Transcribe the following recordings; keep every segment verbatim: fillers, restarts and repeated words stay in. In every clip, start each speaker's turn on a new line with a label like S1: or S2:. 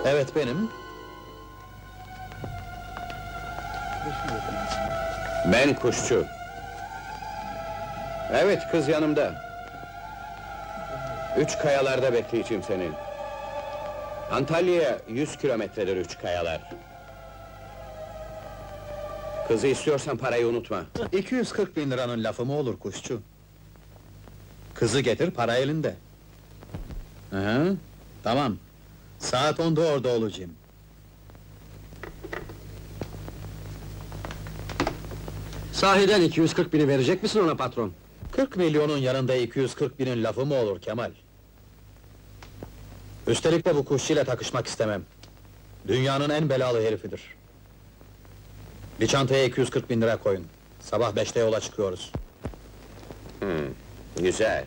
S1: Evet, benim.
S2: Ben Kuşçu. Evet, kız yanımda. Üç kayalarda bekleyeceğim seni. Antalya'ya yüz kilometredir üç kayalar. Kızı istiyorsan parayı unutma.
S1: iki yüz kırk bin liranın lafı mı olur Kuşçu? Kızı getir, para elinde. Hı, tamam. Saat onda orada olacağım.
S3: Sahiden iki yüz kırk bini verecek misin ona patron?
S1: kırk milyonun yanında iki yüz kırk binin lafı mı olur Kemal? Üstelik de bu kuşçuyla takışmak istemem. Dünyanın en belalı herifidir. Bir çantaya iki yüz kırk bin lira koyun. Sabah beşte yola çıkıyoruz.
S2: Hmm, güzel.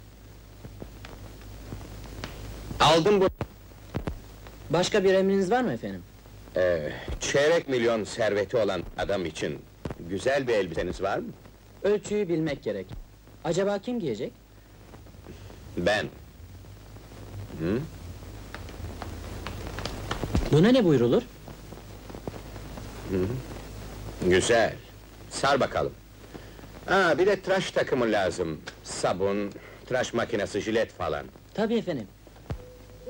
S2: Aldım bu...
S4: Başka bir emriniz var mı efendim?
S2: Ee, çeyrek milyon serveti olan adam için... güzel bir elbiseniz var mı?
S4: Ölçüyü bilmek gerek. Acaba kim giyecek?
S2: Ben. Hı?
S4: Buna ne buyrulur?
S2: Güzel. Sar bakalım. Ha, bir de tıraş takımı lazım. Sabun, tıraş makinesi, jilet falan.
S4: Tabii efendim.